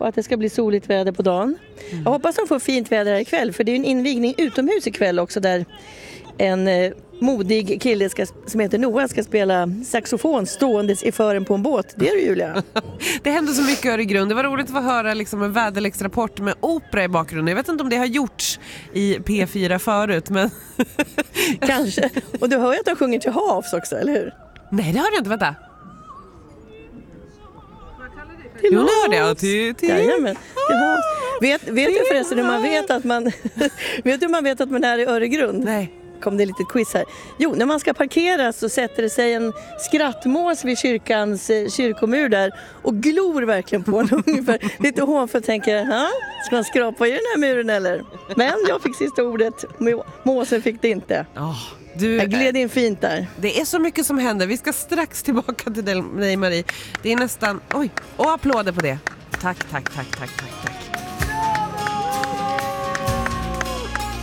och att det ska bli soligt väder på dagen. Jag hoppas de får fint väder här ikväll, för det är en invigning utomhus ikväll också där en modig kille som heter Noah ska spela saxofon ståendes i fören på en båt. Det är det, Julia. Det hände så mycket i Öregrund. Det var roligt att få höra liksom en väderleksrapport med opera i bakgrunden. Jag vet inte om det har gjorts i P4 förut, men... Kanske. Och du hör ju att de sjunger till havs också, eller hur? Nej, det hörde jag inte. Vänta. Till Jo, havs. det hörde jag. Till... Jajamän, till havs. Vet du förresten hur man vet att man vet du hur man vet att man är i Öregrund? Nej. Kom det ett litet quiz här. Jo, när man ska parkera så sätter det sig en skrattmås vid kyrkans kyrkomur där och glor verkligen på en ungefär. Lite hånfullt tänker, ska man skrapa i den här muren eller? Men jag fick sista ordet, måsen fick det inte. Jag gled in fint där. Det är så mycket som händer. Vi ska strax tillbaka till dig, Marie. Det är nästan... Oj, och applåder på det. Tack.